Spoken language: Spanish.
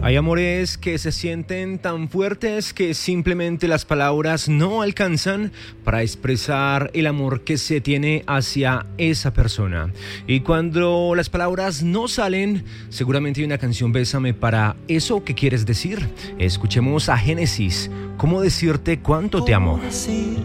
Hay amores que se sienten tan fuertes que simplemente las palabras no alcanzan para expresar el amor que se tiene hacia esa persona. Y cuando las palabras no salen, seguramente hay una canción Bésame para eso que quieres decir. Escuchemos a Génesis, ¿cómo decirte cuánto te amo? Decir